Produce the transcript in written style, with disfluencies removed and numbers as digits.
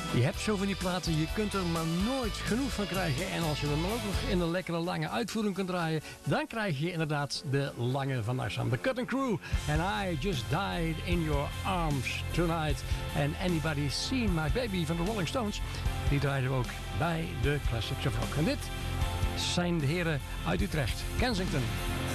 Je hebt zo van die platen, je kunt er maar nooit genoeg van krijgen. En als je hem ook nog in een lekkere lange uitvoering kunt draaien, dan krijg je inderdaad de lange van Arshan. The Cutting Crew and I Just Died in Your Arms Tonight. And Anybody Seen My Baby van de Rolling Stones, die draaiden we ook bij de Classics of Rock. En dit zijn de heren uit Utrecht, Kensington.